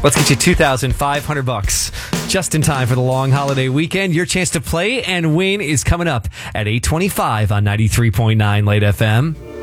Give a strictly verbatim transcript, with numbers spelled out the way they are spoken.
Let's get you two thousand five hundred bucks just in time for the long holiday weekend. Your chance to play and win is coming up at eight twenty-five on ninety-three point nine Late F M.